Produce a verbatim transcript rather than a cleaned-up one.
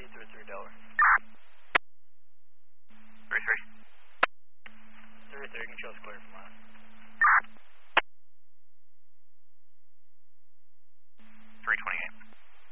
three three Delaware. three three. three three, you can show us clear from last.